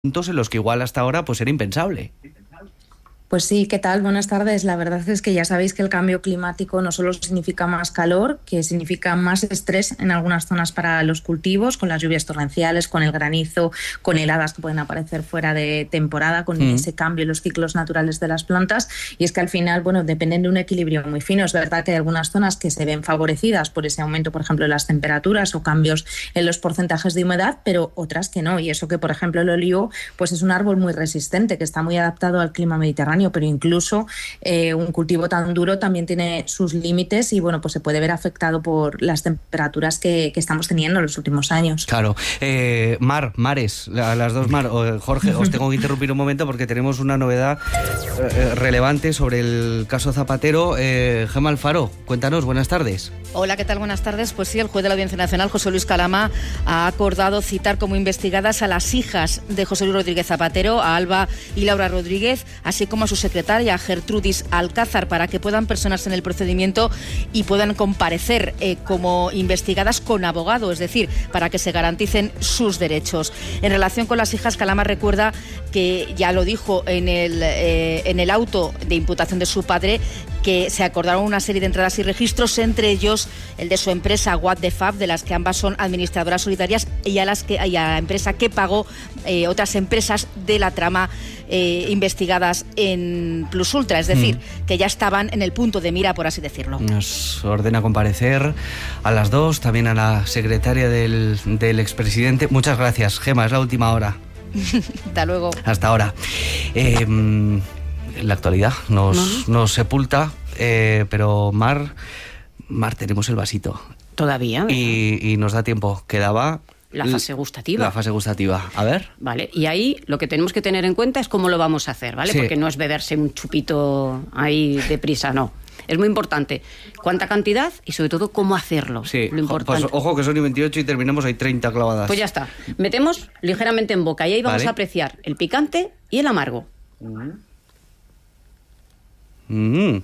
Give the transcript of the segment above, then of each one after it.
puntos en los que igual hasta ahora pues era impensable. Pues sí, ¿qué tal? Buenas tardes. La verdad es que ya sabéis que el cambio climático no solo significa más calor, que significa más estrés en algunas zonas para los cultivos, con las lluvias torrenciales, con el granizo, con heladas que pueden aparecer fuera de temporada, con ese cambio en los ciclos naturales de las plantas. Y es que al final, bueno, dependen de un equilibrio muy fino. Es verdad que hay algunas zonas que se ven favorecidas por ese aumento, por ejemplo, de las temperaturas o cambios en los porcentajes de humedad, pero otras que no. Y eso que, por ejemplo, el olivo pues es un árbol muy resistente, que está muy adaptado al clima mediterráneo, pero incluso un cultivo tan duro también tiene sus límites y bueno, pues se puede ver afectado por las temperaturas que estamos teniendo en los últimos años. Claro. Mares, las dos Mar. Jorge, os tengo que interrumpir un momento porque tenemos una novedad relevante sobre el caso Zapatero. Gemma Alfaro, cuéntanos, buenas tardes. Hola, ¿qué tal? Buenas tardes. Pues sí, el juez de la Audiencia Nacional, José Luis Calama, ha acordado citar como investigadas a las hijas de José Luis Rodríguez Zapatero, a Alba y Laura Rodríguez, así como a su secretaria Gertrudis Alcázar, para que puedan personarse en el procedimiento y puedan comparecer como investigadas con abogado, es decir, para que se garanticen sus derechos. En relación con las hijas, Calama recuerda que ya lo dijo en el auto de imputación de su padre, que se acordaron una serie de entradas y registros, entre ellos el de su empresa What the Fab, de las que ambas son administradoras solidarias, y a la empresa que pagó otras empresas de la trama investigadas en Plus Ultra, es decir, que ya estaban en el punto de mira, por así decirlo. Nos ordena comparecer a las dos, también a la secretaria del expresidente. Muchas gracias, Gemma, es la última hora. Hasta luego. Hasta ahora. La actualidad nos sepulta, pero Mar, tenemos el vasito. Todavía. Y nos da tiempo. Quedaba la fase gustativa. La fase gustativa. A ver. Vale, y ahí lo que tenemos que tener en cuenta es cómo lo vamos a hacer, ¿vale? Sí. Porque no es beberse un chupito ahí deprisa, no. Es muy importante cuánta cantidad y sobre todo cómo hacerlo. Sí, lo importante. Pues ojo que son 28 y terminamos ahí 30 clavadas. Pues ya está. Metemos ligeramente en boca y ahí vamos a apreciar el picante y el amargo. No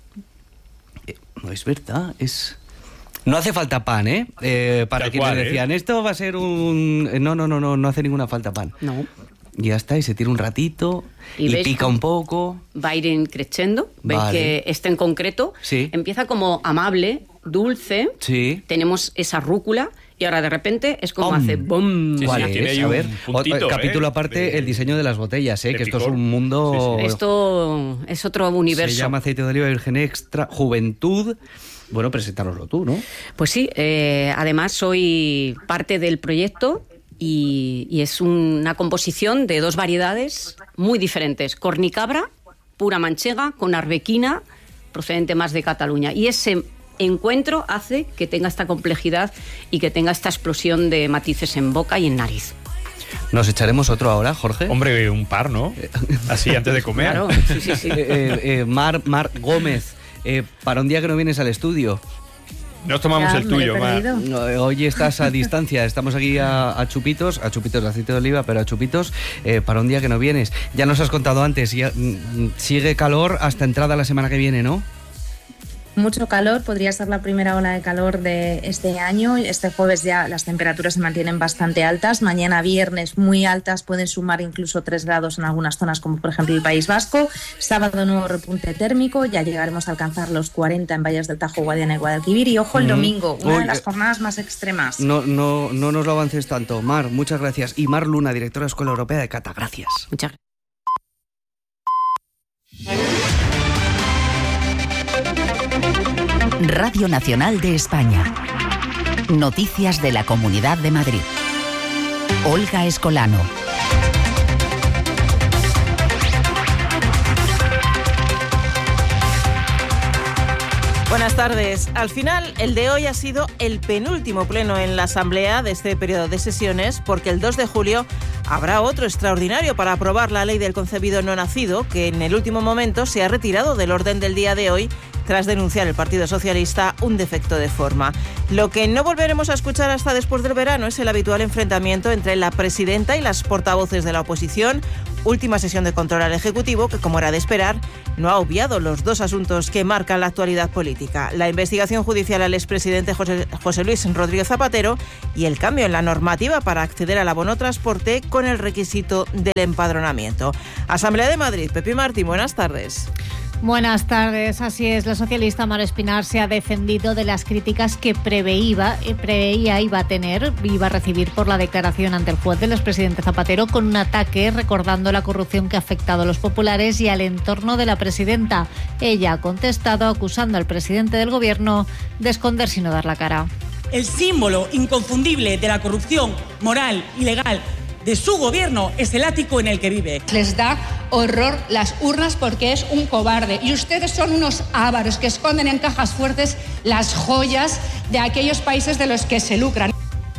es verdad, no hace falta pan, para quienes decían, esto va a ser un... No hace ninguna falta pan. No. Ya está, y se tira un ratito y pica un poco. Va a ir creciendo. Veis que este en concreto empieza como amable, dulce. Sí. Tenemos esa rúcula y ahora de repente es como hace ¡bum! Sí, tiene ahí un puntito, capítulo aparte, el diseño de las botellas, que esto es un mundo... Sí. Esto es otro universo. Se llama aceite de oliva virgen extra, juventud. Bueno, presentároslo tú, ¿no? Pues sí, además soy parte del proyecto y es una composición de dos variedades muy diferentes. Cornicabra, pura manchega, con arbequina, procedente más de Cataluña. Y ese encuentro hace que tenga esta complejidad y que tenga esta explosión de matices en boca y en nariz. ¿Nos echaremos otro ahora, Jorge? Hombre, un par, ¿no? Así antes de comer. Claro, sí. Mar Gómez, para un día que no vienes al estudio. Nos tomamos el tuyo, Mar. Hoy estás a distancia, estamos aquí a chupitos de aceite de oliva, pero a chupitos, para un día que no vienes. Ya nos has contado antes, sigue calor hasta entrada la semana que viene, ¿no? Mucho calor, podría ser la primera ola de calor de este año. Este jueves ya las temperaturas se mantienen bastante altas. Mañana viernes muy altas, pueden sumar incluso 3 grados en algunas zonas, como por ejemplo el País Vasco. Sábado nuevo repunte térmico, ya llegaremos a alcanzar los 40 en Valles del Tajo, Guadiana y Guadalquivir. Y ojo el domingo, una de las jornadas más extremas. No nos lo avances tanto. Mar, muchas gracias. Y Mar Luna, directora de Escuela Europea de Cata, gracias. Muchas gracias. Radio Nacional de España. Noticias de la Comunidad de Madrid. Olga Escolano. Buenas tardes. Al final, el de hoy ha sido el penúltimo pleno en la Asamblea de este periodo de sesiones, porque el 2 de julio habrá otro extraordinario para aprobar la ley del concebido no nacido, que en el último momento se ha retirado del orden del día de hoy tras denunciar el Partido Socialista un defecto de forma. Lo que no volveremos a escuchar hasta después del verano es el habitual enfrentamiento entre la presidenta y las portavoces de la oposición última sesión de control al Ejecutivo que, como era de esperar, no ha obviado los dos asuntos que marcan la actualidad política: la investigación judicial al expresidente José Luis Rodríguez Zapatero y el cambio en la normativa para acceder al abono transporte con el requisito del empadronamiento. Asamblea de Madrid, Pepi Martín, buenas tardes. Buenas tardes, así es. La socialista Mar Espinar se ha defendido de las críticas que preveía iba a recibir por la declaración ante el juez del expresidente Zapatero, con un ataque recordando la corrupción que ha afectado a los populares y al entorno de la presidenta. Ella ha contestado acusando al presidente del gobierno de esconderse y no dar la cara. El símbolo inconfundible de la corrupción moral y legal de su gobierno es el ático en el que vive. Les da horror las urnas porque es un cobarde. Y ustedes son unos ávaros que esconden en cajas fuertes las joyas de aquellos países de los que se lucran.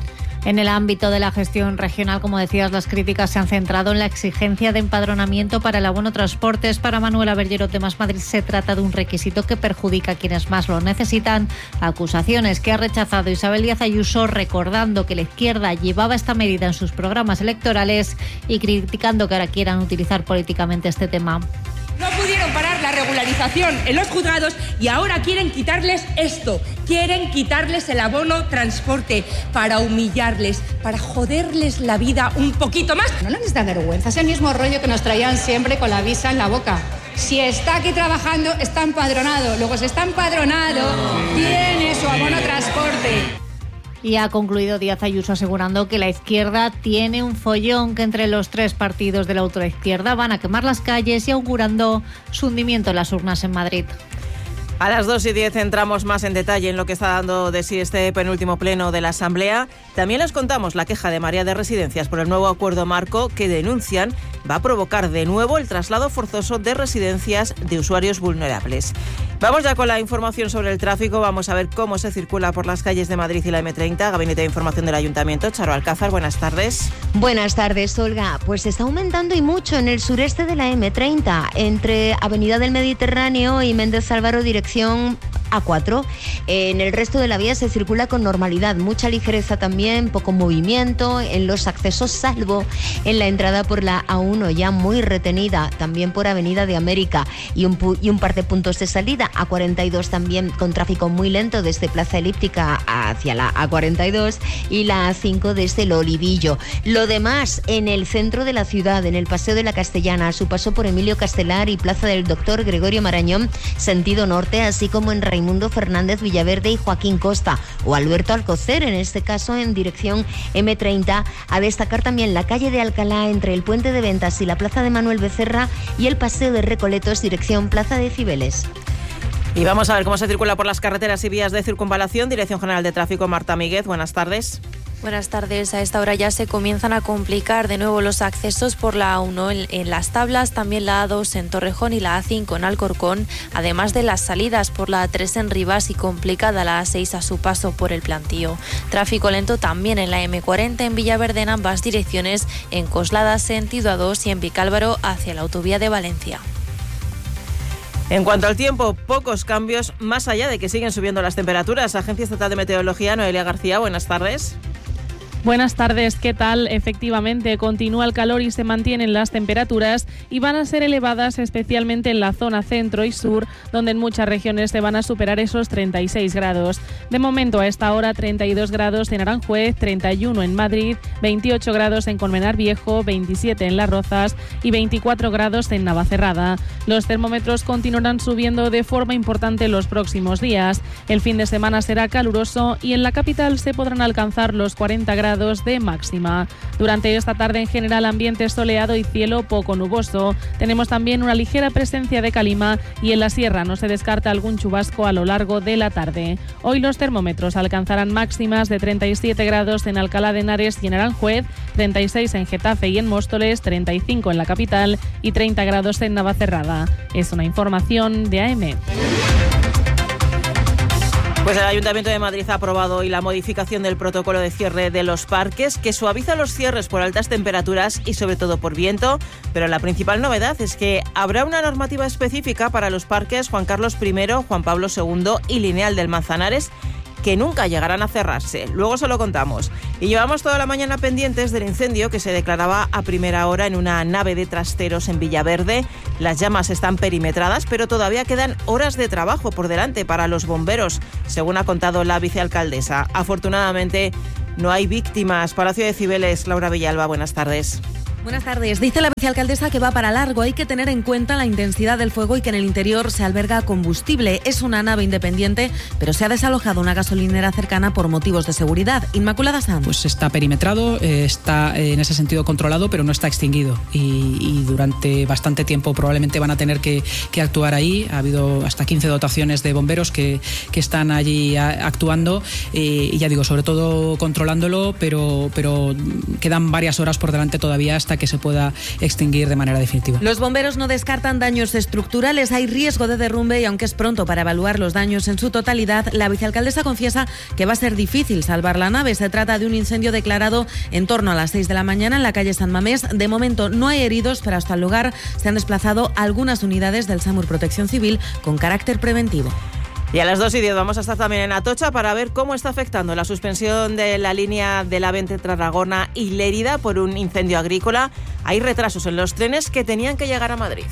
En el ámbito de la gestión regional, como decías, las críticas se han centrado en la exigencia de empadronamiento para el abono transportes. Para Manuela Bergerot de Más Madrid se trata de un requisito que perjudica a quienes más lo necesitan. Acusaciones que ha rechazado Isabel Díaz Ayuso, recordando que la izquierda llevaba esta medida en sus programas electorales y criticando que ahora quieran utilizar políticamente este tema. No pudieron parar la regularización en los juzgados y ahora quieren quitarles esto. Quieren quitarles el abono transporte para humillarles, para joderles la vida un poquito más. No les da vergüenza, es el mismo rollo que nos traían siempre con la visa en la boca. Si está aquí trabajando, está empadronado. Luego, si está empadronado, tiene su abono transporte. Y ha concluido Díaz Ayuso asegurando que la izquierda tiene un follón, que entre los tres partidos de la ultraizquierda van a quemar las calles, y augurando su hundimiento en las urnas en Madrid. A las 2:10 entramos más en detalle en lo que está dando de sí este penúltimo pleno de la Asamblea. También les contamos la queja de María de Residencias por el nuevo acuerdo marco que denuncian va a provocar de nuevo el traslado forzoso de residencias de usuarios vulnerables. Vamos ya con la información sobre el tráfico. Vamos a ver cómo se circula por las calles de Madrid y la M30. Gabinete de Información del Ayuntamiento. Charo Alcázar, buenas tardes. Buenas tardes, Olga. Pues está aumentando y mucho en el sureste de la M30, entre Avenida del Mediterráneo y Méndez Álvaro, dirección A4. En el resto de la vía se circula con normalidad, mucha ligereza también, poco movimiento en los accesos, salvo en la entrada por la A1, ya muy retenida, también por Avenida de América, y un par de puntos de salida. A42 también con tráfico muy lento desde Plaza Elíptica hacia la A42 y la A5 desde el Olivillo. Lo demás en el centro de la ciudad, en el Paseo de la Castellana, a su paso por Emilio Castelar y Plaza del Doctor Gregorio Marañón, sentido norte, así como en Raimundo Fernández Villaverde y Joaquín Costa, o Alberto Alcocer, en este caso en dirección M30. A destacar también la calle de Alcalá entre el Puente de Ventas y la Plaza de Manuel Becerra, y el Paseo de Recoletos, dirección Plaza de Cibeles. Y vamos a ver cómo se circula por las carreteras y vías de circunvalación. Dirección General de Tráfico, Marta Míguez, buenas tardes. Buenas tardes. A esta hora ya se comienzan a complicar de nuevo los accesos por la A1 en Las Tablas, también la A2 en Torrejón y la A5 en Alcorcón, además de las salidas por la A3 en Rivas y complicada la A6 a su paso por el Plantío. Tráfico lento también en la M40 en Villaverde en ambas direcciones, en Coslada sentido A2 y en Vicálvaro hacia la autovía de Valencia. En cuanto al tiempo, pocos cambios, más allá de que siguen subiendo las temperaturas. Agencia Estatal de Meteorología, Noelia García, buenas tardes. Buenas tardes, ¿qué tal? Efectivamente, continúa el calor y se mantienen las temperaturas, y van a ser elevadas especialmente en la zona centro y sur, donde en muchas regiones se van a superar esos 36 grados. De momento, a esta hora, 32 grados en Aranjuez, 31 en Madrid, 28 grados en Colmenar Viejo, 27 en Las Rozas y 24 grados en Navacerrada. Los termómetros continuarán subiendo de forma importante los próximos días. El fin de semana será caluroso y en la capital se podrán alcanzar los 40 grados de máxima. Durante esta tarde en general ambiente soleado y cielo poco nuboso. Tenemos también una ligera presencia de calima y en la sierra no se descarta algún chubasco a lo largo de la tarde. Hoy los termómetros alcanzarán máximas de 37 grados en Alcalá de Henares y en Aranjuez, 36 en Getafe y en Móstoles, 35 en la capital y 30 grados en Navacerrada. Es una información de AM. Pues el Ayuntamiento de Madrid ha aprobado hoy la modificación del protocolo de cierre de los parques, que suaviza los cierres por altas temperaturas y sobre todo por viento, pero la principal novedad es que habrá una normativa específica para los parques Juan Carlos I, Juan Pablo II y Lineal del Manzanares, que nunca llegarán a cerrarse. Luego se lo contamos. Y llevamos toda la mañana pendientes del incendio que se declaraba a primera hora en una nave de trasteros en Villaverde. Las llamas están perimetradas, pero todavía quedan horas de trabajo por delante para los bomberos, según ha contado la vicealcaldesa. Afortunadamente, no hay víctimas. Palacio de Cibeles, Laura Villalba, buenas tardes. Buenas tardes. Dice la vicealcaldesa que va para largo. Hay que tener en cuenta la intensidad del fuego y que en el interior se alberga combustible. Es una nave independiente, pero se ha desalojado una gasolinera cercana por motivos de seguridad. Inmaculada Sanz. Pues está perimetrado, está en ese sentido controlado, pero no está extinguido. Y durante bastante tiempo probablemente van a tener que actuar ahí. Ha habido hasta 15 dotaciones de bomberos que están allí actuando. Y ya digo, sobre todo controlándolo, pero quedan varias horas por delante todavía hasta que se pueda extinguir de manera definitiva. Los bomberos no descartan daños estructurales, hay riesgo de derrumbe y aunque es pronto para evaluar los daños en su totalidad, la vicealcaldesa confiesa que va a ser difícil salvar la nave. Se trata de un incendio declarado en torno a las 6 de la mañana en la calle San Mamés. De momento no hay heridos, pero hasta el lugar se han desplazado algunas unidades del SAMUR Protección Civil con carácter preventivo. Y a las 2:10 vamos a estar también en Atocha para ver cómo está afectando la suspensión de la línea de la AVE entre Tarragona y Lérida por un incendio agrícola. Hay retrasos en los trenes que tenían que llegar a Madrid.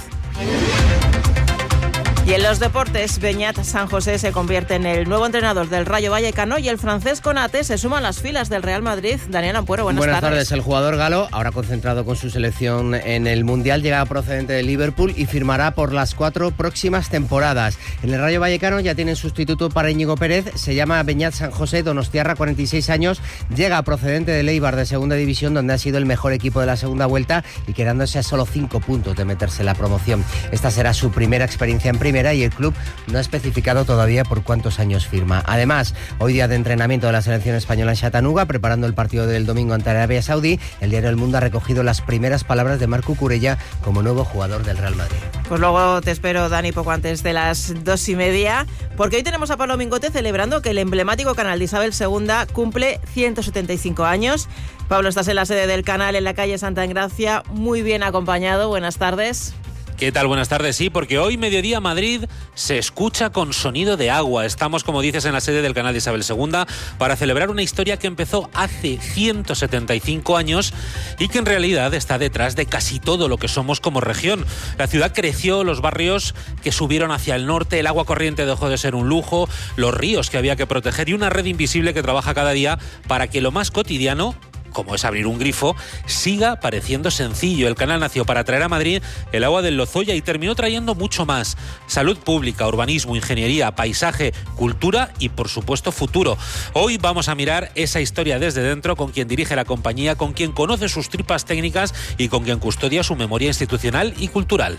Y en los deportes, Beñat San José se convierte en el nuevo entrenador del Rayo Vallecano y el francés Konate se suma a las filas del Real Madrid. Daniel Ampuero, buenas tardes. El jugador galo, ahora concentrado con su selección en el Mundial, llega procedente de Liverpool y firmará por las 4 próximas temporadas. En el Rayo Vallecano ya tienen sustituto para Íñigo Pérez, se llama Beñat San José, donostiarra, 46 años, llega procedente del Eibar de segunda división, donde ha sido el mejor equipo de la segunda vuelta y quedándose a solo 5 puntos de meterse en la promoción. Esta será su primera experiencia en primera y el club no ha especificado todavía por cuántos años firma. Además, hoy día de entrenamiento de la selección española en Chattanooga, preparando el partido del domingo ante Arabia Saudí, el diario El Mundo ha recogido las primeras palabras de Marc Cucurella como nuevo jugador del Real Madrid. Pues luego te espero, Dani, poco antes de las 2:30, porque hoy tenemos a Pablo Mingote celebrando que el emblemático canal de Isabel II cumple 175 años. Pablo, estás en la sede del canal en la calle Santa Engracia, muy bien acompañado. Buenas tardes. ¿Qué tal? Buenas tardes. Sí, porque hoy, mediodía, Madrid se escucha con sonido de agua. Estamos, como dices, en la sede del canal de Isabel II para celebrar una historia que empezó hace 175 años y que en realidad está detrás de casi todo lo que somos como región. La ciudad creció, los barrios que subieron hacia el norte, el agua corriente dejó de ser un lujo, los ríos que había que proteger y una red invisible que trabaja cada día para que lo más cotidiano, como es abrir un grifo, siga pareciendo sencillo. El canal nació para traer a Madrid el agua del Lozoya y terminó trayendo mucho más. Salud pública, urbanismo, ingeniería, paisaje, cultura y, por supuesto, futuro. Hoy vamos a mirar esa historia desde dentro con quien dirige la compañía, con quien conoce sus tripas técnicas y con quien custodia su memoria institucional y cultural.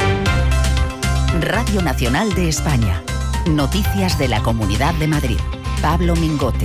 Radio Nacional de España. Noticias de la Comunidad de Madrid. Pablo Mingote.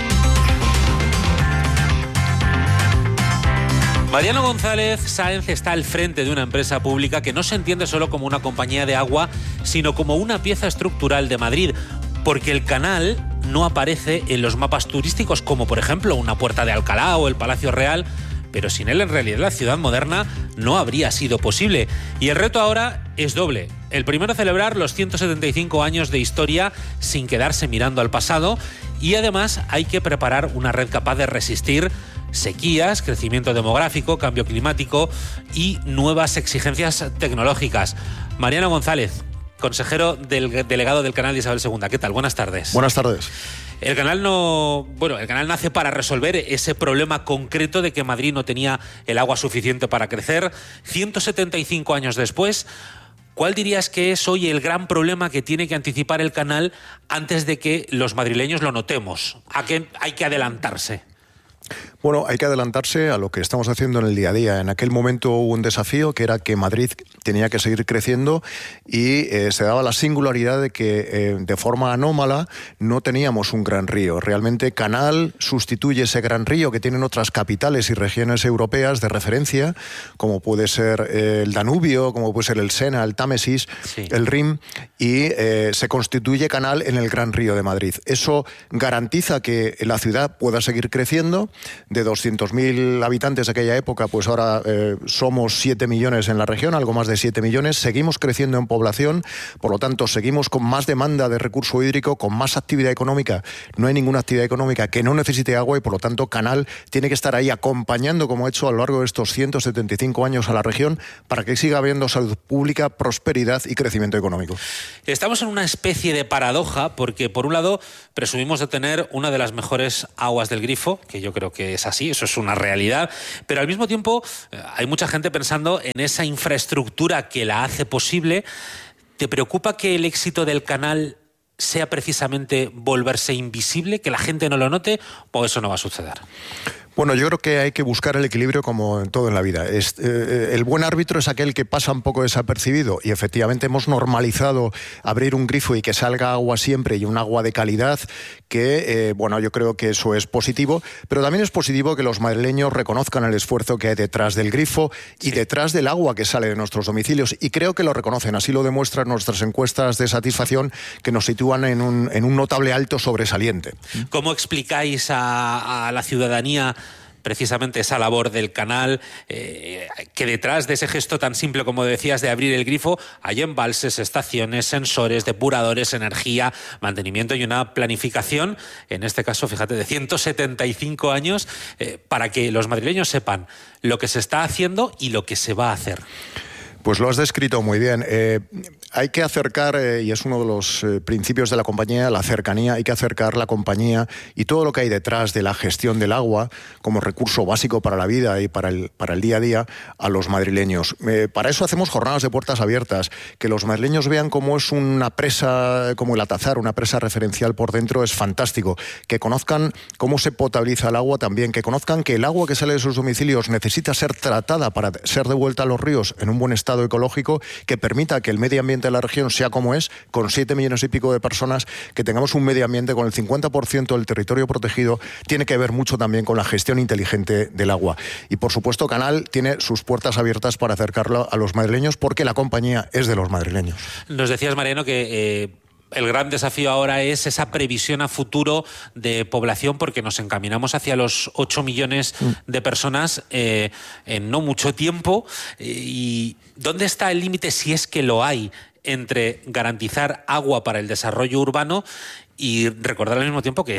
Mariano González Sáenz está al frente de una empresa pública que no se entiende solo como una compañía de agua, sino como una pieza estructural de Madrid, porque el canal no aparece en los mapas turísticos como, por ejemplo, una Puerta de Alcalá o el Palacio Real, pero sin él en realidad la ciudad moderna no habría sido posible. Y el reto ahora es doble. El primero, celebrar los 175 años de historia sin quedarse mirando al pasado, y además hay que preparar una red capaz de resistir sequías, crecimiento demográfico, cambio climático y nuevas exigencias tecnológicas. Mariano González, consejero delegado del canal de Isabel II. ¿Qué tal? Buenas tardes. Buenas tardes. El canal nace para resolver ese problema concreto de que Madrid no tenía el agua suficiente para crecer. 175 años después, ¿cuál dirías que es hoy el gran problema que tiene que anticipar el canal antes de que los madrileños lo notemos? ¿A qué hay que adelantarse? Bueno, hay que adelantarse a lo que estamos haciendo en el día a día. En aquel momento hubo un desafío que era que Madrid tenía que seguir creciendo y se daba la singularidad de que de forma anómala no teníamos un gran río. Realmente Canal sustituye ese gran río que tienen otras capitales y regiones europeas de referencia, como puede ser el Danubio, como puede ser el Sena, el Támesis, sí, el Rin, y se constituye Canal en el gran río de Madrid. Eso garantiza que la ciudad pueda seguir creciendo de 200.000 habitantes de aquella época, pues ahora somos 7 millones en la región, algo más de 7 millones. Seguimos creciendo en población, por lo tanto seguimos con más demanda de recurso hídrico, con más actividad económica. No hay ninguna actividad económica que no necesite agua y por lo tanto Canal tiene que estar ahí acompañando, como ha hecho a lo largo de estos 175 años a la región, para que siga habiendo salud pública, prosperidad y crecimiento económico. Estamos en una especie de paradoja porque, por un lado, presumimos de tener una de las mejores aguas del grifo, que yo creo que es así, eso es una realidad, pero al mismo tiempo hay mucha gente pensando en esa infraestructura que la hace posible. ¿Te preocupa que el éxito del Canal sea precisamente volverse invisible, que la gente no lo note, o eso no va a suceder? Bueno, yo creo que hay que buscar el equilibrio como en todo en la vida. El buen árbitro es aquel que pasa un poco desapercibido y efectivamente hemos normalizado abrir un grifo y que salga agua siempre y un agua de calidad que, bueno, yo creo que eso es positivo, pero también es positivo que los madrileños reconozcan el esfuerzo que hay detrás del grifo y detrás del agua que sale de nuestros domicilios y creo que lo reconocen, así lo demuestran nuestras encuestas de satisfacción que nos sitúan en un notable alto sobresaliente. ¿Cómo explicáis a la ciudadanía precisamente esa labor del Canal, que detrás de ese gesto tan simple como decías de abrir el grifo hay embalses, estaciones, sensores, depuradores, energía, mantenimiento y una planificación, en este caso, fíjate, de 175 años, para que los madrileños sepan lo que se está haciendo y lo que se va a hacer? Pues lo has descrito muy bien. Hay que acercar, y es uno de los principios de la compañía, la cercanía, hay que acercar la compañía y todo lo que hay detrás de la gestión del agua como recurso básico para la vida y para el día a día a los madrileños. Para eso hacemos jornadas de puertas abiertas, que los madrileños vean cómo es una presa, como el Atazar, una presa referencial por dentro, es fantástico. Que conozcan cómo se potabiliza el agua también, que conozcan que el agua que sale de sus domicilios necesita ser tratada para ser devuelta a los ríos en un buen estado ecológico que permita que el medio ambiente de la región sea como es, con 7 millones y pico de personas, que tengamos un medio ambiente con el 50% del territorio protegido, tiene que ver mucho también con la gestión inteligente del agua. Y por supuesto Canal tiene sus puertas abiertas para acercarlo a los madrileños porque la compañía es de los madrileños. Nos decías, Mariano, que el gran desafío ahora es esa previsión a futuro de población porque nos encaminamos hacia los 8 millones de personas en no mucho tiempo. ¿Y dónde está el límite, si es que lo hay, entre garantizar agua para el desarrollo urbano y recordar al mismo tiempo que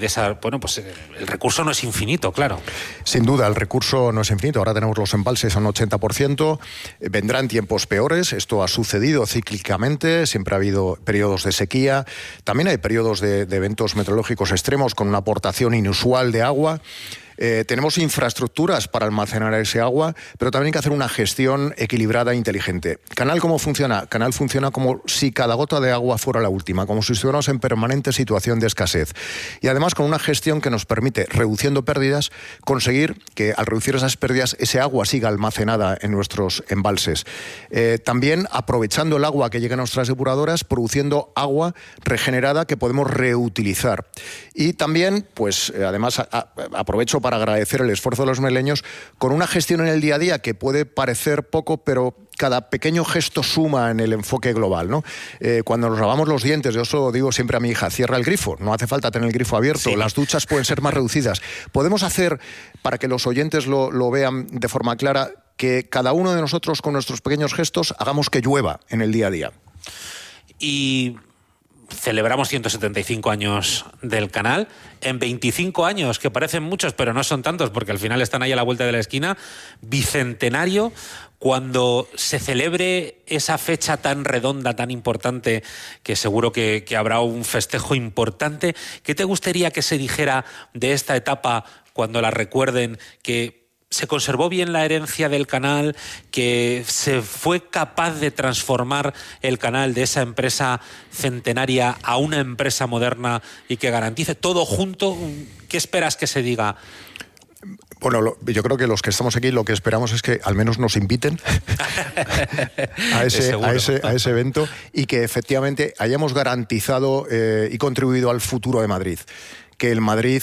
el recurso no es infinito, claro? Sin duda, el recurso no es infinito. Ahora tenemos los embalses a un 80%. Vendrán tiempos peores. Esto ha sucedido cíclicamente. Siempre ha habido periodos de sequía. También hay periodos de eventos meteorológicos extremos con una aportación inusual de agua. Tenemos infraestructuras para almacenar ese agua, pero también hay que hacer una gestión equilibrada e inteligente. ¿Canal cómo funciona? Canal funciona como si cada gota de agua fuera la última, como si estuviéramos en permanente situación de escasez. Y además con una gestión que nos permite, reduciendo pérdidas, conseguir que al reducir esas pérdidas ese agua siga almacenada en nuestros embalses. También aprovechando el agua que llega a nuestras depuradoras, produciendo agua regenerada que podemos reutilizar. Y también, pues además aprovecho para agradecer el esfuerzo de los madrileños con una gestión en el día a día que puede parecer poco, pero cada pequeño gesto suma en el enfoque global, ¿no? Cuando nos lavamos los dientes, yo eso lo digo siempre a mi hija, cierra el grifo, no hace falta tener el grifo abierto, sí. Las duchas pueden ser más reducidas. Podemos hacer, para que los oyentes lo vean de forma clara, que cada uno de nosotros con nuestros pequeños gestos hagamos que llueva en el día a día. Y celebramos 175 años del Canal. En 25 años, que parecen muchos, pero no son tantos, porque al final están ahí a la vuelta de la esquina, bicentenario, cuando se celebre esa fecha tan redonda, tan importante, que seguro que habrá un festejo importante. ¿Qué te gustaría que se dijera de esta etapa cuando la recuerden, que se conservó bien la herencia del Canal, que se fue capaz de transformar el Canal de esa empresa centenaria a una empresa moderna y que garantice todo junto? ¿Qué esperas que se diga? Bueno, yo creo que los que estamos aquí lo que esperamos es que al menos nos inviten a ese evento y que efectivamente hayamos garantizado y contribuido al futuro de Madrid. Que el Madrid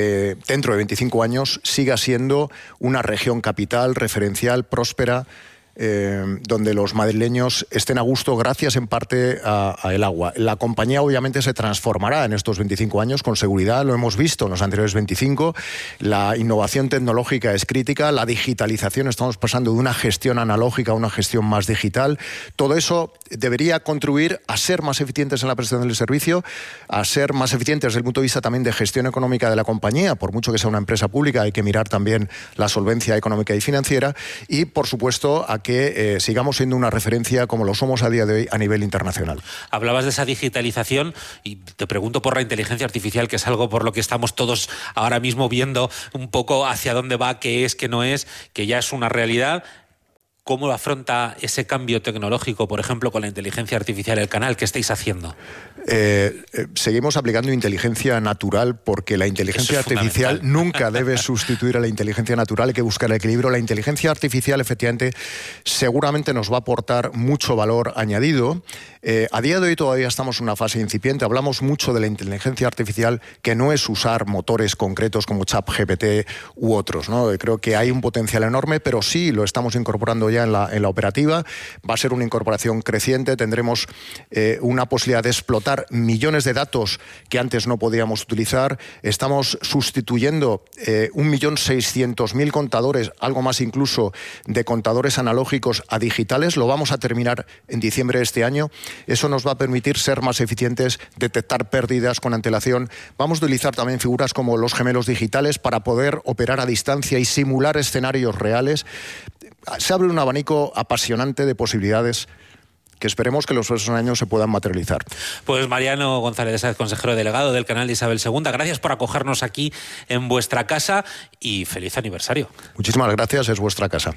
dentro de 25 años siga siendo una región capital, referencial, próspera, donde los madrileños estén a gusto gracias en parte a el agua. La compañía obviamente se transformará en estos 25 años, con seguridad, lo hemos visto en los anteriores 25. La innovación tecnológica es crítica, la digitalización, estamos pasando de una gestión analógica a una gestión más digital. Todo eso debería contribuir a ser más eficientes en la prestación del servicio, a ser más eficientes desde el punto de vista también de gestión económica de la compañía. Por mucho que sea una empresa pública, hay que mirar también la solvencia económica y financiera, y por supuesto a que sigamos siendo una referencia como lo somos a día de hoy a nivel internacional. Hablabas de esa digitalización y te pregunto por la inteligencia artificial, que es algo por lo que estamos todos ahora mismo viendo un poco hacia dónde va, qué es, qué no es, que ya es una realidad. ¿Cómo afronta ese cambio tecnológico, por ejemplo, con la inteligencia artificial el canal? ¿Qué estáis haciendo? Seguimos aplicando inteligencia natural, porque la inteligencia artificial nunca debe sustituir a la inteligencia natural. Hay que buscar el equilibrio. La inteligencia artificial, efectivamente, seguramente nos va a aportar mucho valor añadido. A día de hoy todavía estamos en una fase incipiente. Hablamos mucho de la inteligencia artificial, que no es usar motores concretos como ChatGPT u otros, ¿no? Creo que hay un potencial enorme, pero sí lo estamos incorporando ya en la operativa. Va a ser una incorporación creciente. Tendremos una posibilidad de explotar millones de datos que antes no podíamos utilizar. Estamos sustituyendo 1.600.000 contadores, algo más incluso, de contadores analógicos a digitales. Lo vamos a terminar en diciembre de este año. Eso nos va a permitir ser más eficientes, detectar pérdidas con antelación. Vamos a utilizar también figuras como los gemelos digitales para poder operar a distancia y simular escenarios reales. Se abre un abanico apasionante de posibilidades que esperemos que los próximos años se puedan materializar. Pues Mariano González de Sáez, consejero delegado del canal de Isabel II, gracias por acogernos aquí en vuestra casa y feliz aniversario. Muchísimas gracias, es vuestra casa.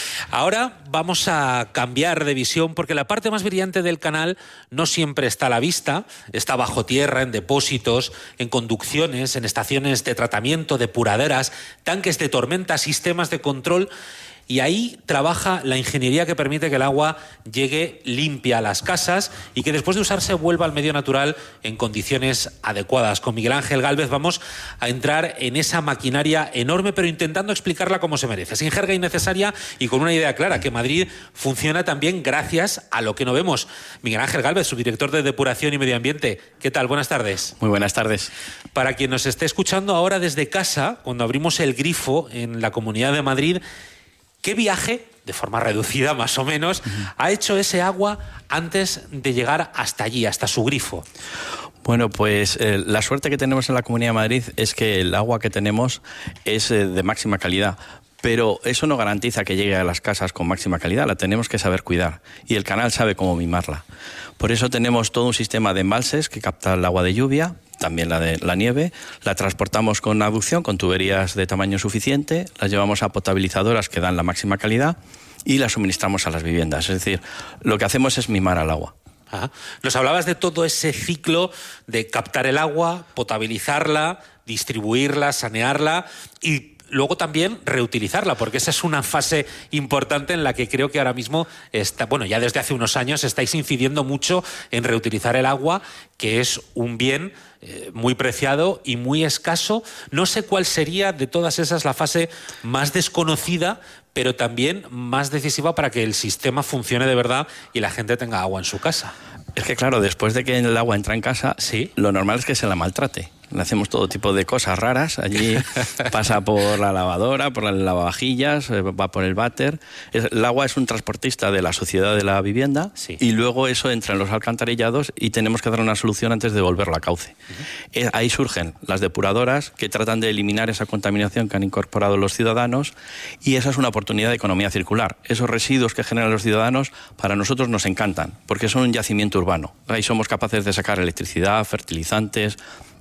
Ahora vamos a cambiar de visión, porque la parte más brillante del canal no siempre está a la vista, está bajo tierra, en depósitos, en conducciones, en estaciones de tratamiento, depuraderas, tanques de tormenta, sistemas de control. Y ahí trabaja la ingeniería que permite que el agua llegue limpia a las casas y que después de usarse vuelva al medio natural en condiciones adecuadas. Con Miguel Ángel Gálvez vamos a entrar en esa maquinaria enorme, pero intentando explicarla como se merece, sin jerga innecesaria y con una idea clara, que Madrid funciona también gracias a lo que no vemos. Miguel Ángel Gálvez, subdirector de Depuración y Medio Ambiente. ¿Qué tal? Buenas tardes. Muy buenas tardes. Para quien nos esté escuchando ahora desde casa, cuando abrimos el grifo en la Comunidad de Madrid, ¿qué viaje, de forma reducida más o menos, ha hecho ese agua antes de llegar hasta allí, hasta su grifo? Bueno, pues la suerte que tenemos en la Comunidad de Madrid es que el agua que tenemos es de máxima calidad. Pero eso no garantiza que llegue a las casas con máxima calidad, la tenemos que saber cuidar y el canal sabe cómo mimarla. Por eso tenemos todo un sistema de embalses que capta el agua de lluvia, también la de la nieve, la transportamos con aducción, con tuberías de tamaño suficiente, las llevamos a potabilizadoras que dan la máxima calidad y las suministramos a las viviendas. Es decir, lo que hacemos es mimar al agua. Nos hablabas de todo ese ciclo de captar el agua, potabilizarla, distribuirla, sanearla y luego también reutilizarla, porque esa es una fase importante en la que creo que ahora mismo está, bueno, ya desde hace unos años estáis incidiendo mucho en reutilizar el agua, que es un bien muy preciado y muy escaso. No sé cuál sería de todas esas la fase más desconocida, pero también más decisiva para que el sistema funcione de verdad y la gente tenga agua en su casa. Es que claro, después de que el agua entra en casa, ¿sí?, lo normal es que se la maltrate. Le hacemos todo tipo de cosas raras. Allí pasa por la lavadora, por las lavavajillas, va por el váter. El agua es un transportista de la suciedad de la vivienda, sí, y luego eso entra en los alcantarillados y tenemos que dar una solución antes de devolverlo a cauce. Ahí surgen las depuradoras que tratan de eliminar esa contaminación que han incorporado los ciudadanos y esa es una oportunidad de economía circular. Esos residuos que generan los ciudadanos para nosotros nos encantan porque son un yacimiento urbano. Ahí somos capaces de sacar electricidad, fertilizantes,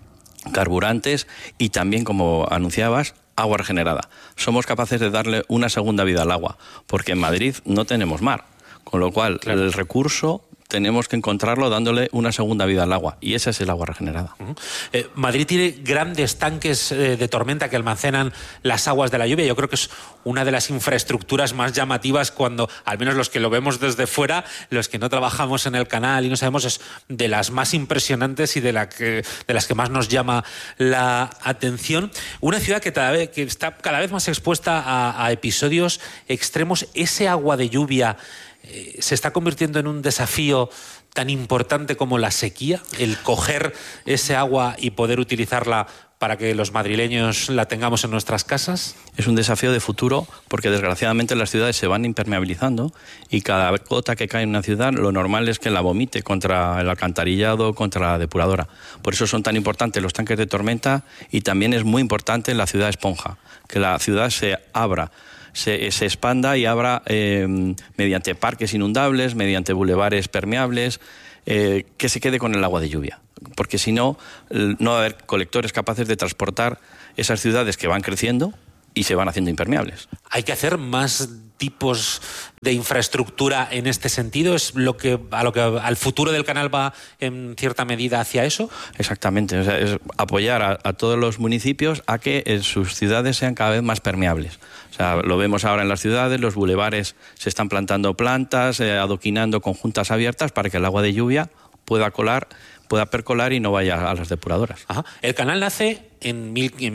carburantes y también, como anunciabas, agua regenerada. Somos capaces de darle una segunda vida al agua, porque en Madrid no tenemos mar, con lo cual el recurso tenemos que encontrarlo dándole una segunda vida al agua, y esa es el agua regenerada. Madrid tiene grandes tanques de tormenta que almacenan las aguas de la lluvia. Yo creo que es una de las infraestructuras más llamativas cuando, al menos los que lo vemos desde fuera, los que no trabajamos en el canal y no sabemos, es de las más impresionantes y de las que más nos llama la atención. Una ciudad que está cada vez más expuesta a episodios extremos. Ese agua de lluvia se está convirtiendo en un desafío tan importante como la sequía, el coger ese agua y poder utilizarla para que los madrileños la tengamos en nuestras casas. Es un desafío de futuro porque desgraciadamente las ciudades se van impermeabilizando y cada gota que cae en una ciudad lo normal es que la vomite contra el alcantarillado, contra la depuradora. Por eso son tan importantes los tanques de tormenta, y también es muy importante la ciudad esponja, que la ciudad se abra, se expanda y abra mediante parques inundables, mediante bulevares permeables, que se quede con el agua de lluvia. Porque si no, no va a haber colectores capaces de transportar esas ciudades que van creciendo y se van haciendo impermeables. ¿Hay que hacer más tipos de infraestructura en este sentido? ¿Es al futuro del canal va en cierta medida hacia eso? Exactamente, o sea, es apoyar a todos los municipios a que sus ciudades sean cada vez más permeables. O sea, lo vemos ahora en las ciudades, los bulevares se están plantando plantas, adoquinando con juntas abiertas para que el agua de lluvia pueda percolar y no vaya a las depuradoras. Ajá. El canal nace en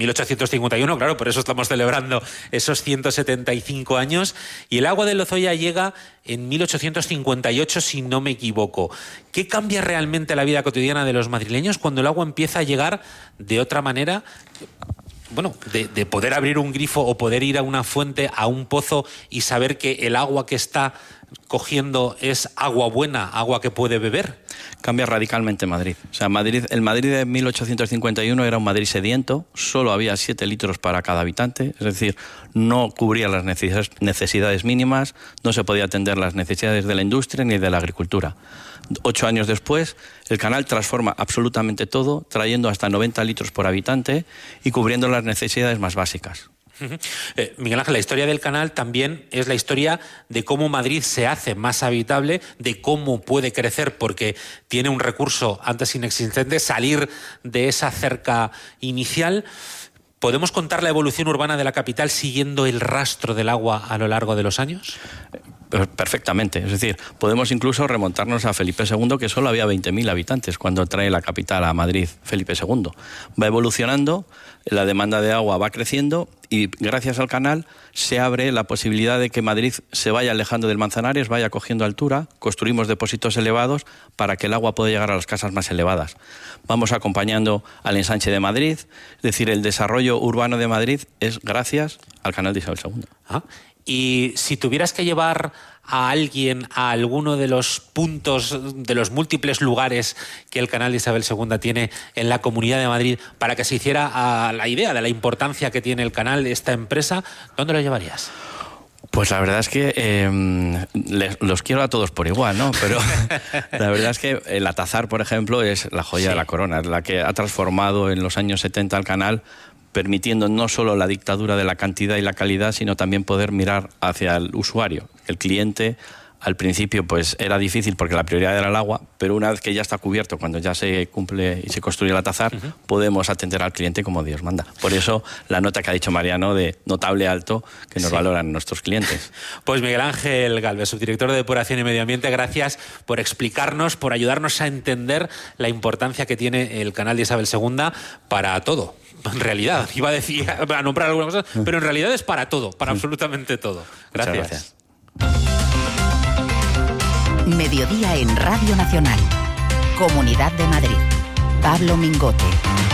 1851, claro, por eso estamos celebrando esos 175 años, y el agua de Lozoya llega en 1858, si no me equivoco. ¿Qué cambia realmente la vida cotidiana de los madrileños cuando el agua empieza a llegar de otra manera? Bueno, de poder abrir un grifo o poder ir a una fuente, a un pozo, y saber que el agua que está cogiendo es agua buena, agua que puede beber. Cambia radicalmente Madrid. O sea, el Madrid de 1851 era un Madrid sediento, solo había 7 litros para cada habitante, es decir, no cubría las necesidades mínimas, no se podía atender las necesidades de la industria ni de la agricultura. 8 años después, el canal transforma absolutamente todo, trayendo hasta 90 litros por habitante y cubriendo las necesidades más básicas. Miguel Ángel, la historia del canal también es la historia de cómo Madrid se hace más habitable, de cómo puede crecer porque tiene un recurso antes inexistente, salir de esa cerca inicial. ¿Podemos contar la evolución urbana de la capital siguiendo el rastro del agua a lo largo de los años? Perfectamente, es decir, podemos incluso remontarnos a Felipe II, que solo había 20.000 habitantes cuando trae la capital a Madrid, Felipe II. Va evolucionando, la demanda de agua va creciendo y gracias al canal se abre la posibilidad de que Madrid se vaya alejando del Manzanares, vaya cogiendo altura, construimos depósitos elevados para que el agua pueda llegar a las casas más elevadas. Vamos acompañando al ensanche de Madrid, es decir, el desarrollo urbano de Madrid es gracias al canal de Isabel II. Y si tuvieras que llevar a alguien a alguno de los puntos, de los múltiples lugares que el canal de Isabel II tiene en la Comunidad de Madrid para que se hiciera la idea de la importancia que tiene el canal, esta empresa, ¿dónde lo llevarías? Pues la verdad es que los quiero a todos por igual, ¿no? Pero la verdad es que el Atazar, por ejemplo, es la joya de la corona, es la que ha transformado en los años 70 el canal, permitiendo no solo la dictadura de la cantidad y la calidad, sino también poder mirar hacia el usuario. El cliente, al principio, pues era difícil porque la prioridad era el agua, pero una vez que ya está cubierto, cuando ya se cumple y se construye el Atazar, podemos atender al cliente como Dios manda. Por eso la nota que ha dicho Mariano de notable alto que nos valoran nuestros clientes. Pues Miguel Ángel Galvez, subdirector de Depuración y Medio Ambiente, gracias por explicarnos, por ayudarnos a entender la importancia que tiene el canal de Isabel II para todo. En realidad, iba a nombrar algunas cosas, pero en realidad es para todo, para absolutamente todo. Gracias. Mediodía en Radio Nacional. Comunidad de Madrid. Pablo Mingote.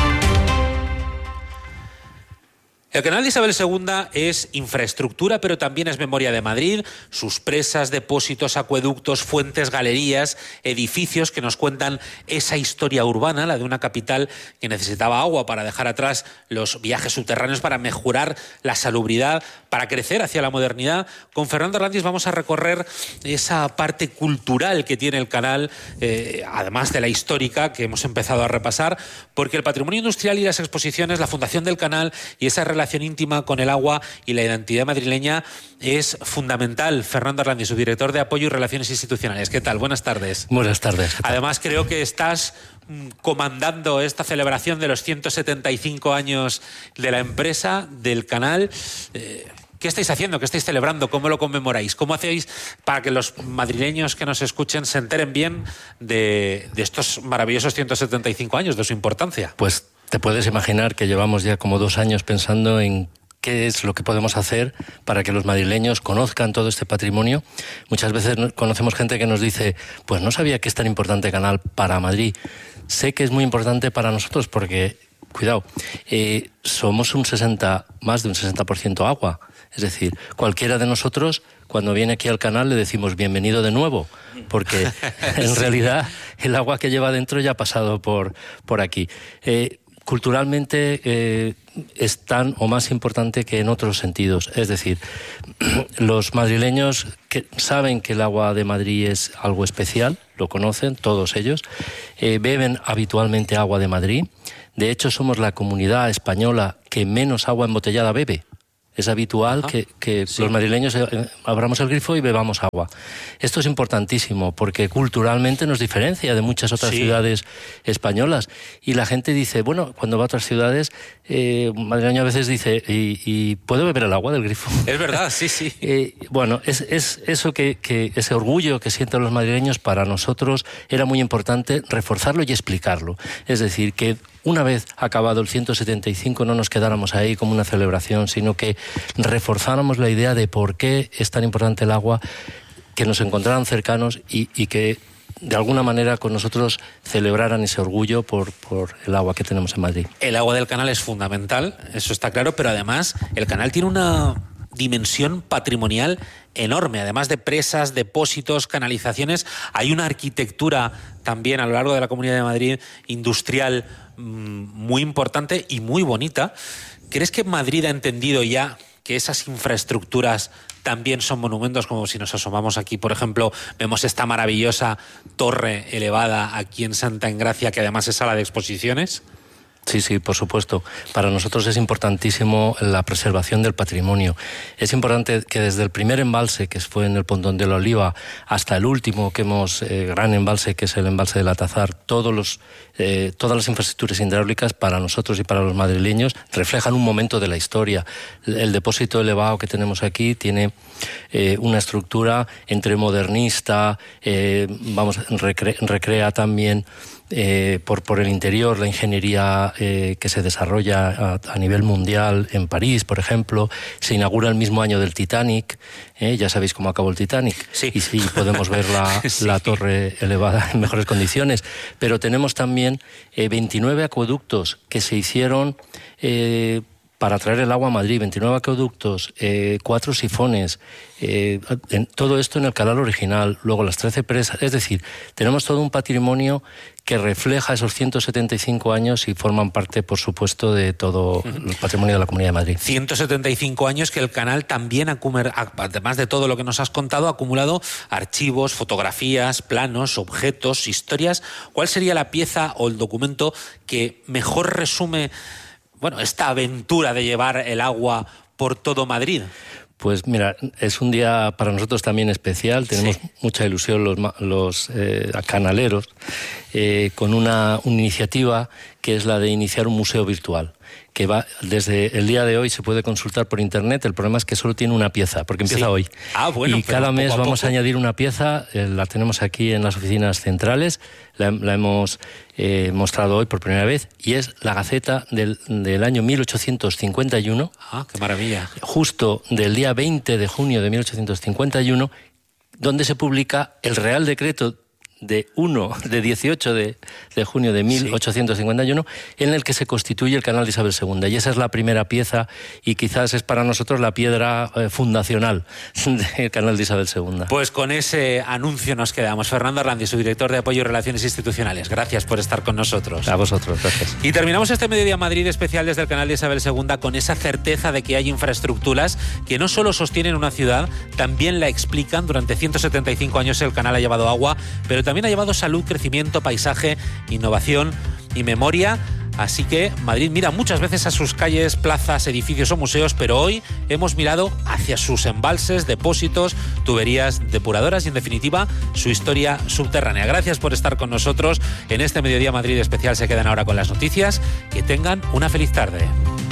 El canal de Isabel II es infraestructura, pero también es memoria de Madrid. Sus presas, depósitos, acueductos, fuentes, galerías, edificios que nos cuentan esa historia urbana, la de una capital que necesitaba agua para dejar atrás los viajes subterráneos, para mejorar la salubridad, para crecer hacia la modernidad. Con Fernando Arlandis vamos a recorrer esa parte cultural que tiene el canal, además de la histórica que hemos empezado a repasar, porque el patrimonio industrial y las exposiciones, la fundación del canal y esa relación relación íntima con el agua y la identidad madrileña es fundamental. Fernando Arlandi, subdirector de Apoyo y Relaciones Institucionales. ¿Qué tal? Buenas tardes. Buenas tardes. Además, creo que estás comandando esta celebración de los 175 años de la empresa, del canal. ¿Qué estáis haciendo? ¿Qué estáis celebrando? ¿Cómo lo conmemoráis? ¿Cómo hacéis para que los madrileños que nos escuchen se enteren bien de estos maravillosos 175 años, de su importancia? Pues te puedes imaginar que llevamos ya como 2 años pensando en qué es lo que podemos hacer para que los madrileños conozcan todo este patrimonio. Muchas veces conocemos gente que nos dice, pues no sabía que es tan importante Canal para Madrid. Sé que es muy importante para nosotros porque, cuidado, somos más de un 60% agua. Es decir, cualquiera de nosotros, cuando viene aquí al canal, le decimos bienvenido de nuevo, porque en realidad el agua que lleva dentro ya ha pasado por aquí. Culturalmente es tan o más importante que en otros sentidos. Es decir, los madrileños que saben que el agua de Madrid es algo especial, lo conocen todos ellos, beben habitualmente agua de Madrid. De hecho, somos la comunidad española que menos agua embotellada bebe. Es habitual que los madrileños abramos el grifo y bebamos agua. Esto es importantísimo porque culturalmente nos diferencia de muchas otras ciudades españolas. Y la gente dice, bueno, cuando va a otras ciudades, un madrileño a veces dice, ¿y puedo beber el agua del grifo? Es verdad, sí. Bueno, es eso que ese orgullo que sienten los madrileños, para nosotros era muy importante reforzarlo y explicarlo. Es decir, que una vez acabado el 175 no nos quedáramos ahí como una celebración, sino que reforzáramos la idea de por qué es tan importante el agua, que nos encontraran cercanos y que de alguna manera con nosotros celebraran ese orgullo por el agua que tenemos en Madrid. El agua del canal es fundamental, eso está claro, pero además el canal tiene una dimensión patrimonial enorme. Además de presas, depósitos, canalizaciones, hay una arquitectura también a lo largo de la Comunidad de Madrid industrial muy importante y muy bonita. ¿Crees que Madrid ha entendido ya que esas infraestructuras también son monumentos? Como si nos asomamos aquí, por ejemplo, vemos esta maravillosa torre elevada aquí en Santa Engracia, que además es sala de exposiciones. Sí, por supuesto. Para nosotros es importantísimo la preservación del patrimonio. Es importante que desde el primer embalse, que fue en el Pontón de la Oliva, hasta el último que hemos, gran embalse, que es el embalse del Atazar, todas las infraestructuras hidráulicas para nosotros y para los madrileños reflejan un momento de la historia. El depósito elevado que tenemos aquí tiene una estructura entre modernista, recrea también por el interior la ingeniería que se desarrolla a nivel mundial en París, por ejemplo. Se inaugura el mismo año del Titanic, ya sabéis cómo acabó el Titanic, y sí podemos ver la torre elevada en mejores condiciones, pero tenemos también 29 acueductos que se hicieron para traer el agua a Madrid, 29 acueductos, 4 sifones, todo esto en el canal original, luego las 13 presas. Es decir, tenemos todo un patrimonio que refleja esos 175 años y forman parte, por supuesto, de todo el patrimonio de la Comunidad de Madrid. 175 años que el canal también, además de todo lo que nos has contado, ha acumulado archivos, fotografías, planos, objetos, historias. ¿Cuál sería la pieza o el documento que mejor resume esta aventura de llevar el agua por todo Madrid? Pues mira, es un día para nosotros también especial. Tenemos mucha ilusión los canaleros con una iniciativa que es la de iniciar un museo virtual, que va desde el día de hoy, se puede consultar por internet. El problema es que solo tiene una pieza, porque empieza hoy. Y cada mes vamos a añadir una pieza. La tenemos aquí en las oficinas centrales, la hemos mostrado hoy por primera vez, y es la Gaceta del año 1851. ¡Ah, qué maravilla! Justo del día 20 de junio de 1851, donde se publica el Real Decreto de 18 de junio de 1851, en el que se constituye el canal de Isabel II. Y esa es la primera pieza y quizás es para nosotros la piedra fundacional del canal de Isabel II. Pues con ese anuncio nos quedamos. Fernando Arlandi, su director de Apoyo y Relaciones Institucionales. Gracias por estar con nosotros. A vosotros, gracias. Y terminamos este Mediodía Madrid especial desde el canal de Isabel II con esa certeza de que hay infraestructuras que no solo sostienen una ciudad, también la explican. Durante 175 años el canal ha llevado agua, pero también ha llevado salud, crecimiento, paisaje, innovación y memoria Así que Madrid mira muchas veces a sus calles, plazas, edificios o museos, pero hoy hemos mirado hacia sus embalses, depósitos, tuberías, depuradoras y, en definitiva, su historia subterránea. Gracias por estar con nosotros en este Mediodía Madrid especial. Se quedan ahora con las noticias. Que tengan una feliz tarde.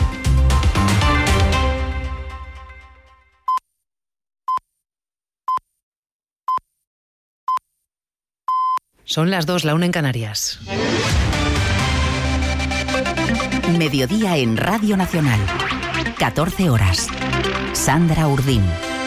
Son las 2, la 1 en Canarias. Mediodía en Radio Nacional. 14 horas. Sandra Urdín.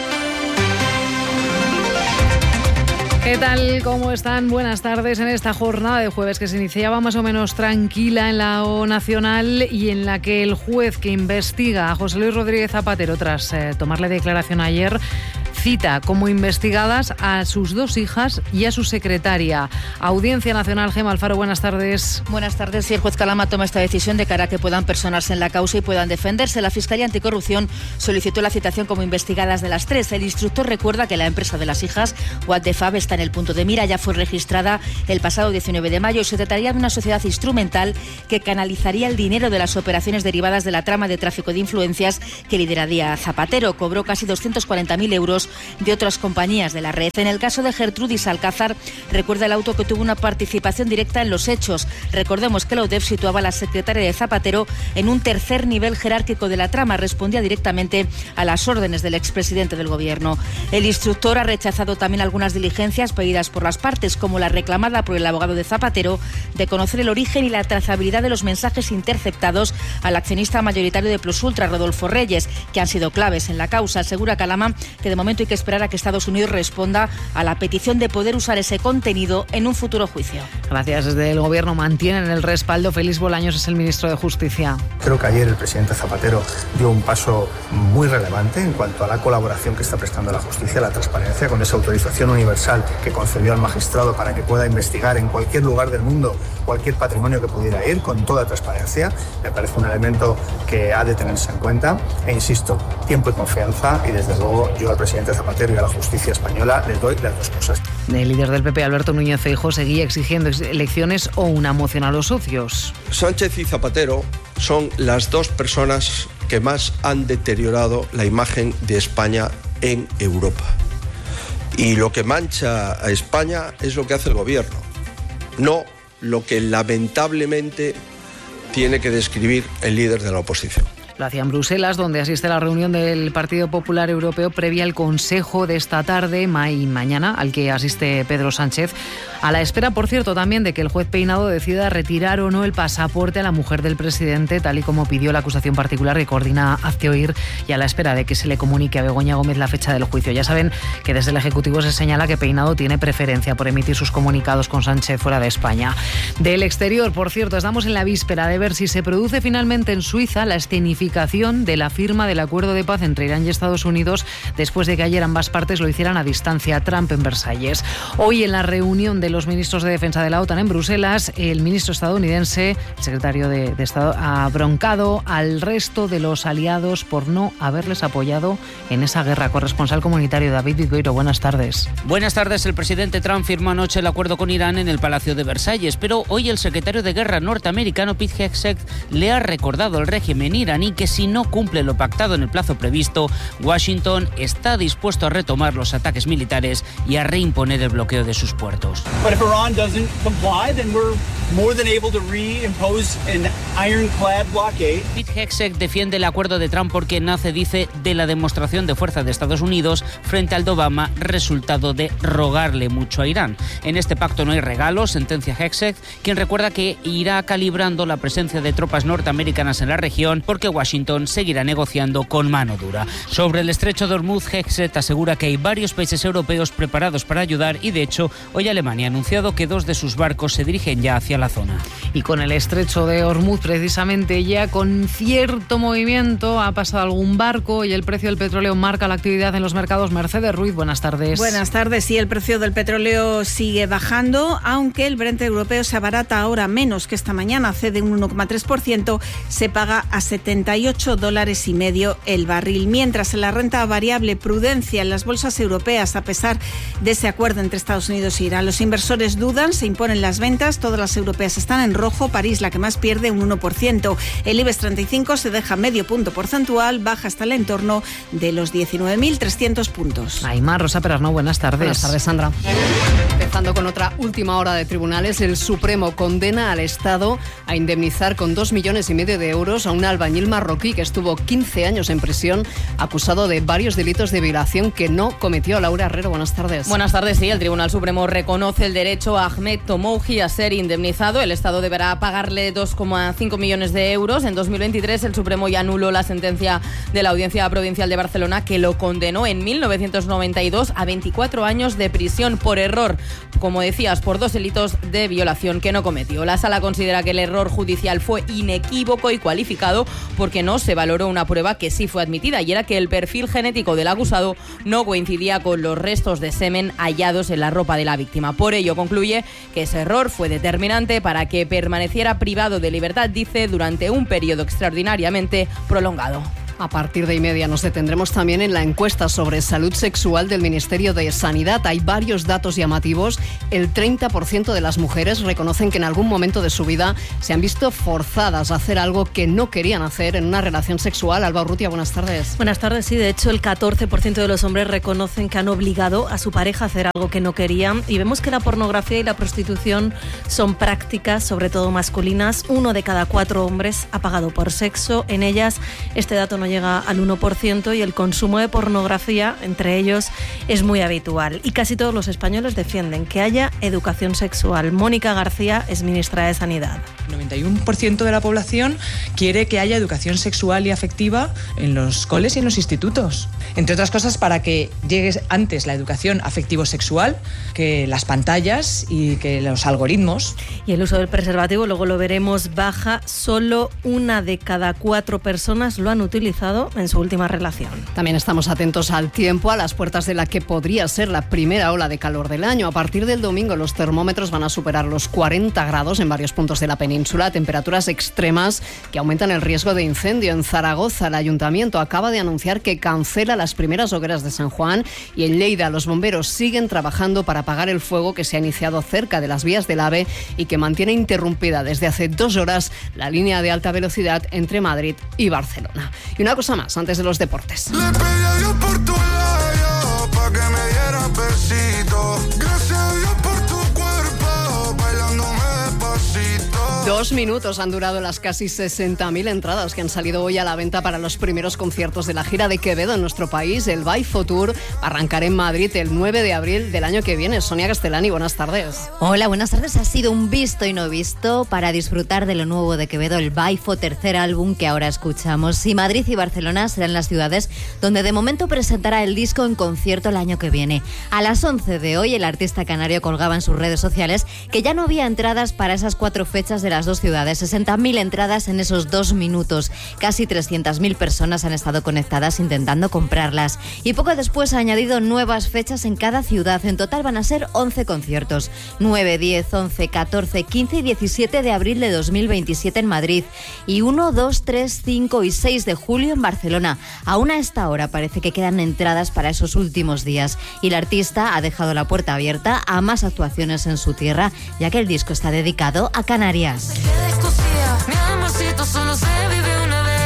¿Qué tal? ¿Cómo están? Buenas tardes en esta jornada de jueves que se iniciaba más o menos tranquila en la O Nacional y en la que el juez que investiga a José Luis Rodríguez Zapatero tras tomarle declaración ayer cita como investigadas a sus 2 hijas y a su secretaria. Audiencia Nacional, Gemma Alfaro, buenas tardes. Buenas tardes. Si el juez Calama toma esta decisión de cara a que puedan personarse en la causa y puedan defenderse, la Fiscalía Anticorrupción solicitó la citación como investigadas de las 3. El instructor recuerda que la empresa de las hijas, What the Fab, está en el punto de mira. Ya fue registrada el pasado 19 de mayo y se trataría de una sociedad instrumental que canalizaría el dinero de las operaciones derivadas de la trama de tráfico de influencias que lideraría Zapatero. Cobró casi 240.000 euros de otras compañías de la red. En el caso de Gertrudis Alcázar, recuerda el auto que tuvo una participación directa en los hechos. Recordemos que la UDEF situaba a la secretaria de Zapatero en un tercer nivel jerárquico de la trama. Respondía directamente a las órdenes del expresidente del Gobierno. El instructor ha rechazado también algunas diligencias pedidas por las partes, como la reclamada por el abogado de Zapatero de conocer el origen y la trazabilidad de los mensajes interceptados al accionista mayoritario de Plus Ultra, Rodolfo Reyes, que han sido claves en la causa. Asegura Calama que de momento hay que esperar a que Estados Unidos responda a la petición de poder usar ese contenido en un futuro juicio. Gracias. Desde el Gobierno mantienen el respaldo. Félix Bolaños es el ministro de Justicia. Creo que ayer el presidente Zapatero dio un paso muy relevante en cuanto a la colaboración que está prestando la justicia, la transparencia, con esa autorización universal que concedió al magistrado para que pueda investigar en cualquier lugar del mundo cualquier patrimonio que pudiera ir, con toda transparencia. Me parece un elemento que ha de tenerse en cuenta. E insisto, tiempo y confianza, y desde luego yo al presidente Zapatero y a la justicia española les doy las 2 cosas. El líder del PP, Alberto Núñez Feijóo, seguía exigiendo elecciones o una moción a los socios. Sánchez y Zapatero son las 2 personas que más han deteriorado la imagen de España en Europa. Y lo que mancha a España es lo que hace el gobierno, no lo que lamentablemente tiene que describir el líder de la oposición. Lo hacía en Bruselas, donde asiste a la reunión del Partido Popular Europeo previa al Consejo de esta tarde y mañana, al que asiste Pedro Sánchez, a la espera, por cierto, también de que el juez Peinado decida retirar o no el pasaporte a la mujer del presidente, tal y como pidió la acusación particular que coordina Hazte Oír, y a la espera de que se le comunique a Begoña Gómez la fecha del juicio. Ya saben que desde el Ejecutivo se señala que Peinado tiene preferencia por emitir sus comunicados con Sánchez fuera de España. Del exterior, por cierto, estamos en la víspera de ver si se produce finalmente en Suiza la escenificación de la firma del acuerdo de paz entre Irán y Estados Unidos, después de que ayer ambas partes lo hicieran a distancia. Trump en Versalles. Hoy, en la reunión de los ministros de Defensa de la OTAN en Bruselas, el ministro estadounidense, el secretario de Estado, ha broncado al resto de los aliados por no haberles apoyado en esa guerra. Corresponsal comunitario David Vigoiro, buenas tardes. Buenas tardes. El presidente Trump firmó anoche el acuerdo con Irán en el Palacio de Versalles, pero hoy el secretario de Guerra norteamericano Pete Hegseth le ha recordado al régimen iraní que si no cumple lo pactado en el plazo previsto, Washington está dispuesto a retomar los ataques militares y a reimponer el bloqueo de sus puertos. But if Iran doesn't comply, then we're more than able to reimpose an ironclad blockade. Pete Hegseth defiende el acuerdo de Trump porque nace, dice, de la demostración de fuerza de Estados Unidos frente al de Obama, resultado de rogarle mucho a Irán. En este pacto no hay regalos, sentencia Hegseth, quien recuerda que irá calibrando la presencia de tropas norteamericanas en la región porque Washington seguirá negociando con mano dura. Sobre el estrecho de Hormuz, Hegseth asegura que hay varios países europeos preparados para ayudar y, de hecho, hoy Alemania ha anunciado que 2 de sus barcos se dirigen ya hacia la zona. Y con el estrecho de Hormuz, precisamente ya con cierto movimiento, ha pasado algún barco y el precio del petróleo marca la actividad en los mercados. Mercedes Ruiz, buenas tardes. Buenas tardes. Sí, el precio del petróleo sigue bajando, aunque el Brent europeo se abarata ahora menos que esta mañana, cede un 1,3%, se paga a $78,50 el barril. Mientras en la renta variable, prudencia en las bolsas europeas a pesar de ese acuerdo entre Estados Unidos e Irán. Los inversores inversores dudan, se imponen las ventas, todas las europeas están en rojo, París la que más pierde, un 1%. El IBEX 35 se deja medio punto porcentual, baja hasta el entorno de los 19.300 puntos. Aymar, Rosa Perarnau, buenas tardes. Buenas tardes, Sandra. Empezando con otra última hora de tribunales, el Supremo condena al Estado a indemnizar con 2,5 millones de euros a un albañil marroquí que estuvo 15 años en prisión, acusado de varios delitos de violación que no cometió. Laura Herrero, buenas tardes. Buenas tardes, sí. El Tribunal Supremo reconoce el derecho a Ahmed Tomouji a ser indemnizado. El Estado deberá pagarle 2,5 millones de euros. En 2023 el Supremo ya anuló la sentencia de la Audiencia Provincial de Barcelona que lo condenó en 1992 a 24 años de prisión por error, como decías, por 2 delitos de violación que no cometió. La Sala considera que el error judicial fue inequívoco y cualificado porque no se valoró una prueba que sí fue admitida, y era que el perfil genético del acusado no coincidía con los restos de semen hallados en la ropa de la víctima. Por ello, concluye que ese error fue determinante para que permaneciera privado de libertad, dice, durante un periodo extraordinariamente prolongado. A partir de 1:30 nos detendremos también en la encuesta sobre salud sexual del Ministerio de Sanidad. Hay varios datos llamativos. El 30% de las mujeres reconocen que en algún momento de su vida se han visto forzadas a hacer algo que no querían hacer en una relación sexual. Alba Urrutia, buenas tardes. Buenas tardes, sí. De hecho, el 14% de los hombres reconocen que han obligado a su pareja a hacer algo que no querían. Y vemos que la pornografía y la prostitución son prácticas, sobre todo masculinas. 1 de cada 4 hombres ha pagado por sexo en ellas. Este dato no llega al 1%, y el consumo de pornografía entre ellos es muy habitual. Y casi todos los españoles defienden que haya educación sexual. Mónica García es ministra de Sanidad. El 91% de la población quiere que haya educación sexual y afectiva en los coles y en los institutos. Entre otras cosas, para que llegue antes la educación afectivo-sexual que las pantallas y que los algoritmos. Y el uso del preservativo, luego lo veremos, baja. Solo 1 de cada 4 personas lo han utilizado en su última relación. También estamos atentos al tiempo, a las puertas de la que podría ser la primera ola de calor del año. A partir del domingo los termómetros van a superar los 40 grados en varios puntos de la península, temperaturas extremas que aumentan el riesgo de incendio. En Zaragoza, el ayuntamiento acaba de anunciar que cancela las primeras hogueras de San Juan, y en Lleida los bomberos siguen trabajando para apagar el fuego que se ha iniciado cerca de las vías del AVE y que mantiene interrumpida desde hace 2 horas la línea de alta velocidad entre Madrid y Barcelona. Y una cosa más, antes de los deportes. Le pedí a Dios por tu labio, pa' que me diera besito. Gracias a Dios por tu cuerpo, bailándome despacito. 2 minutos han durado las casi 60.000 entradas que han salido hoy a la venta para los primeros conciertos de la gira de Quevedo en nuestro país. El Baifo Tour arrancará en Madrid el 9 de abril del año que viene. Sonia Castellani, buenas tardes. Hola, buenas tardes. Ha sido un visto y no visto para disfrutar de lo nuevo de Quevedo, el Baifo, tercer álbum que ahora escuchamos. Y Madrid y Barcelona serán las ciudades donde de momento presentará el disco en concierto el año que viene. A las 11 de hoy, el artista canario colgaba en sus redes sociales que ya no había entradas para esas 4 fechas de las 2 ciudades. 60.000 entradas en esos 2 minutos. Casi 300.000 personas han estado conectadas intentando comprarlas. Y poco después ha añadido nuevas fechas en cada ciudad. En total van a ser 11 conciertos. 9, 10, 11, 14, 15 y 17 de abril de 2027 en Madrid. Y 1, 2, 3, 5 y 6 de julio en Barcelona. Aún a esta hora parece que quedan entradas para esos últimos días. Y el artista ha dejado la puerta abierta a más actuaciones en su tierra, ya que el disco está dedicado a Canarias. Mi amorcito solo se vive una vez.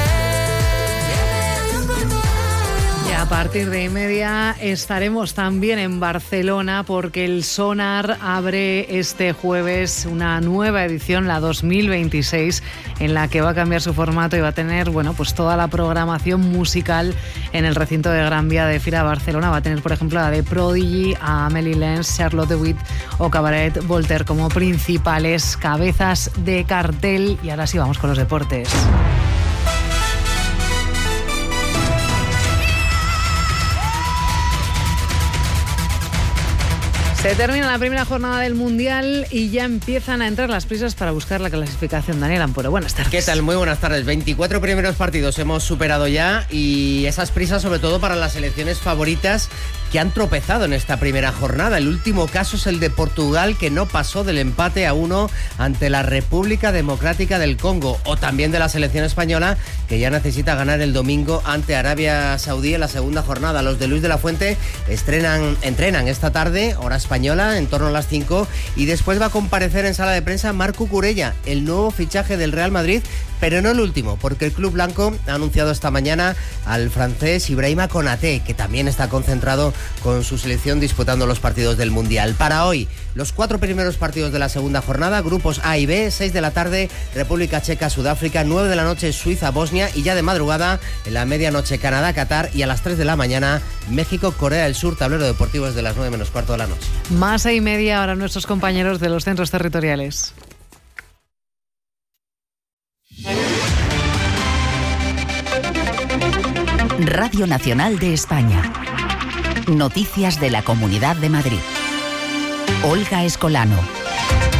Y a partir de 1:30 estaremos también en Barcelona, porque el Sonar abre este jueves una nueva edición, la 2026, en la que va a cambiar su formato y va a tener, bueno, pues toda la programación musical en el recinto de Gran Vía de Fira Barcelona. Va a tener, por ejemplo, a The Prodigy, a Amelie Lenz, Charlotte de Witt o Cabaret Voltaire como principales cabezas de cartel. Y ahora sí, vamos con los deportes. Se termina la primera jornada del Mundial y ya empiezan a entrar las prisas para buscar la clasificación. Daniel Ampuero, buenas tardes. ¿Qué tal? Muy buenas tardes. 24 primeros partidos hemos superado ya, y esas prisas sobre todo para las selecciones favoritas que que han tropezado en esta primera jornada. El último caso es el de Portugal, que no pasó del empate a 1 ante la República Democrática del Congo, o también de la selección española, que ya necesita ganar el domingo ante Arabia Saudí en la segunda jornada. Los de Luis de la Fuente entrenan esta tarde, hora española, en torno a las 5, y después va a comparecer en sala de prensa Marc Cucurella, el nuevo fichaje del Real Madrid, pero no el último, porque el club blanco ha anunciado esta mañana al francés Ibrahima Konaté, que también está concentrado con su selección disputando los partidos del Mundial. Para hoy, los 4 primeros partidos de la segunda jornada, grupos A y B, 6 de la tarde, República Checa, Sudáfrica, 9 de la noche, Suiza, Bosnia, y ya de madrugada, en la medianoche, Canadá, Qatar, y a las 3 de la mañana, México, Corea del Sur. Tablero deportivo desde las 9 menos cuarto de la noche. Más 6:30 ahora nuestros compañeros de los centros territoriales. Radio Nacional de España. Noticias de la Comunidad de Madrid. Olga Escolano.